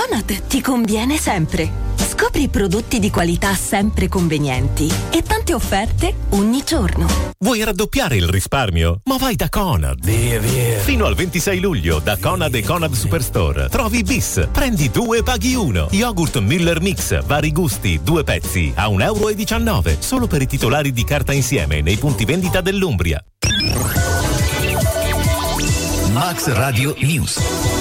Conad ti conviene sempre. Scopri prodotti di qualità sempre convenienti e tante offerte ogni giorno. Vuoi raddoppiare il risparmio? Ma vai da Conad. Via. Fino al 26 luglio da Conad e Conad Superstore trovi bis, prendi 2 paghi 1. Yogurt Müller Mix, vari gusti, 2 pezzi a €1,19 solo per i titolari di carta insieme nei punti vendita dell'Umbria. Max Radio News.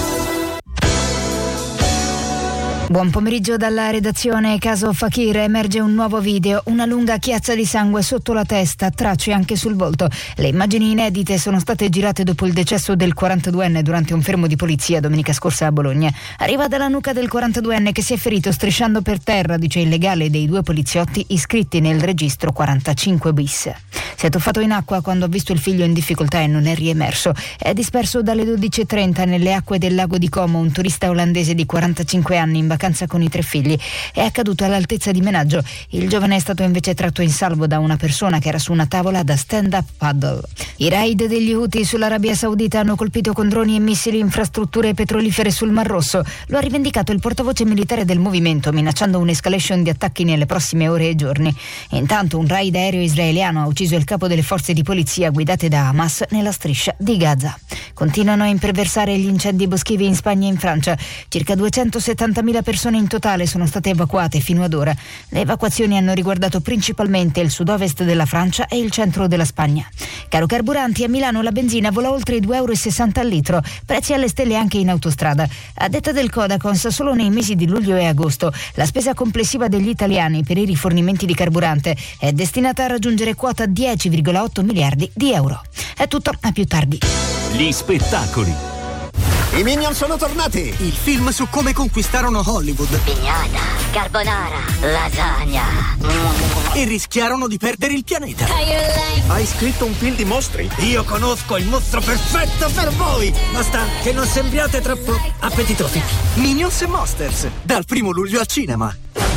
Buon pomeriggio dalla redazione. Caso Fakir, emerge un nuovo video, una lunga chiazza di sangue sotto la testa, tracce anche sul volto. Le immagini inedite sono state girate dopo il decesso del 42enne durante un fermo di polizia domenica scorsa a Bologna. Arriva dalla nuca del 42enne che si è ferito strisciando per terra, dice il legale dei 2 poliziotti iscritti nel registro 45 bis. Si è tuffato in acqua quando ha visto il figlio in difficoltà e non è riemerso. È disperso dalle 12:30 nelle acque del lago di Como un turista olandese di 45 anni in vacanza con i 3 figli. È accaduto all'altezza di Menaggio. Il giovane è stato invece tratto in salvo da una persona che era su una tavola da stand-up paddle. I raid degli Houthi sull'Arabia Saudita hanno colpito con droni e missili infrastrutture petrolifere sul Mar Rosso. Lo ha rivendicato il portavoce militare del movimento, minacciando un'escalation di attacchi nelle prossime ore e giorni. Intanto un raid aereo israeliano ha ucciso il capo delle forze di polizia guidate da Hamas nella striscia di Gaza. Continuano a imperversare gli incendi boschivi in Spagna e in Francia. Circa 270.000 persone in totale sono state evacuate fino ad ora. Le evacuazioni hanno riguardato principalmente il sud-ovest della Francia e il centro della Spagna. Caro carburanti, a Milano la benzina vola oltre i €2,60 al litro, prezzi alle stelle anche in autostrada. A detta del Codacons, solo nei mesi di luglio e agosto la spesa complessiva degli italiani per i rifornimenti di carburante è destinata a raggiungere quota 10,8 miliardi di euro. È tutto, a più tardi. Gli spettacoli. I Minions sono tornati! Il film su come conquistarono Hollywood. Pignata, carbonara, lasagna. E rischiarono di perdere il pianeta. Hai scritto un film di mostri? Io conosco il mostro perfetto per voi! Basta che non sembriate troppo appetitosi. Minions e Monsters, dal 1 luglio al cinema.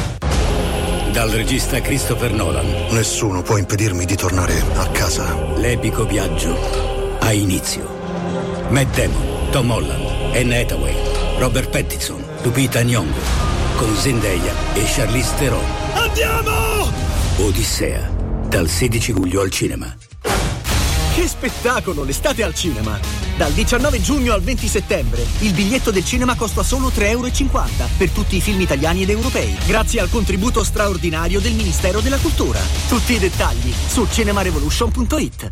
Dal regista Christopher Nolan. Nessuno può impedirmi di tornare a casa. L'epico viaggio ha inizio. Matt Damon, Tom Holland, Anne Hathaway, Robert Pattinson, Lupita Nyong'o, con Zendaya e Charlize Theron. Andiamo! Odissea, dal 16 luglio al cinema. Che spettacolo, l'estate al cinema! Dal 19 giugno al 20 settembre il biglietto del cinema costa solo €3,50 per tutti i film italiani ed europei, grazie al contributo straordinario del Ministero della Cultura. Tutti i dettagli su cinemarevolution.it.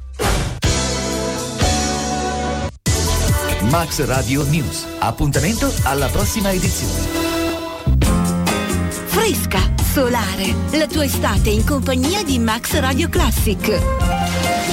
Max Radio News. Appuntamento alla prossima edizione. Fresca, solare, la tua estate in compagnia di Max Radio Classic.